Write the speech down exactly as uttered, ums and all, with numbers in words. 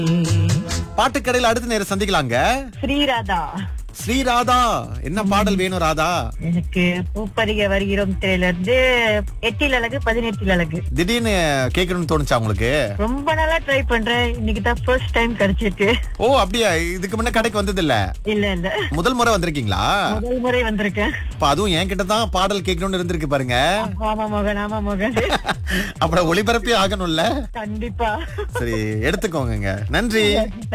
பாட்டுக்கடையில அடுத்த நேரம் சந்திக்கலாங்க. ஸ்ரீராதா. ஸ்ரீராதா, என்ன பாடல் வேணும் ராதா? எனக்கு பூப்பறிக வருகிறோம் திரையில இருந்து எட்டில் அழகு பதினெட்டில் அழகு. திடீர்னு கேட்கணும்னு தோணுச்சா உங்களுக்கு? ரொம்ப நாளா ட்ரை பண்றேன், இன்னைக்கு தான் ஃபர்ஸ்ட் டைம் கிடைச்சிருக்கு. ஓ அப்படியா? இதுக்கு முன்ன கடைக்கு வந்தது இல்ல? இல்ல இல்ல, முதல் முறை வந்திருக்கீங்களா? முதல் முறை வந்திருக்கேன். அப்ப அதுவும் என்கிட்ட தான் பாடல் கேட்கணும்னு இருந்திருக்கு பாருங்க. ஆமா மகன், ஆமா மகன். அப்புறம் ஒளிபரப்பே ஆகணும்ல. கண்டிப்பா. சரி, எடுத்துக்கோங்க. நன்றி.